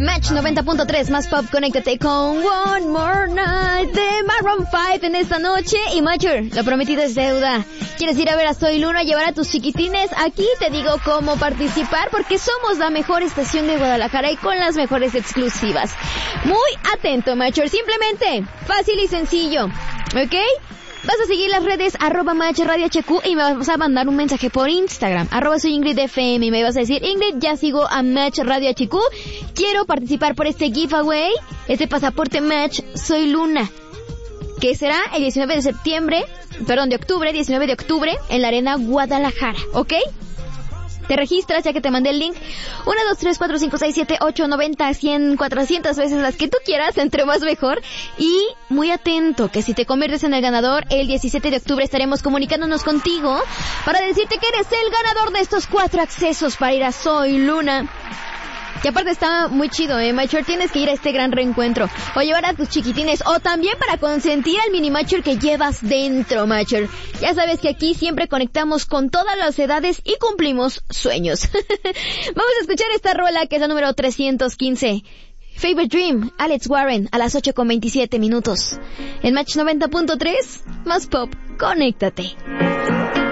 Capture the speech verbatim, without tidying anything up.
Match noventa punto tres, más pop, conéctate con One More Night de Maroon cinco en esta noche. Y Macher, lo prometido es deuda. ¿Quieres ir a ver a Soy Luna, llevar a tus chiquitines? Aquí te digo cómo participar, porque somos la mejor estación de Guadalajara y con las mejores exclusivas. Muy atento, Macher, simplemente, fácil y sencillo, ¿ok? Vas a seguir las redes arroba Match Radio H Q y me vas a mandar un mensaje por Instagram, arroba soy Ingrid F M, y me vas a decir: Ingrid, ya sigo a Match Radio H Q, quiero participar por este giveaway, este pasaporte Match Soy Luna, que será el diecinueve de septiembre, perdón, de octubre, diecinueve de octubre, en la Arena Guadalajara, ¿ok? Te registras, ya que te mandé el link, una, dos, tres, cuatro, cinco, seis, siete, ocho, noventa, cien, cuatrocientas veces, las que tú quieras, entre más mejor. Y muy atento, que si te conviertes en el ganador, el diecisiete de octubre estaremos comunicándonos contigo para decirte que eres el ganador de estos cuatro accesos para ir a Soy Luna. Que aparte está muy chido, eh, Macher, tienes que ir a este gran reencuentro, o llevar a tus chiquitines, o también para consentir al mini Macher que llevas dentro, Macher. Ya sabes que aquí siempre conectamos con todas las edades y cumplimos sueños. Vamos a escuchar esta rola, que es la número trescientos quince. Favorite Dream, Alex Warren, a las ocho con veintisiete minutos. En Match noventa punto tres, más pop, conéctate.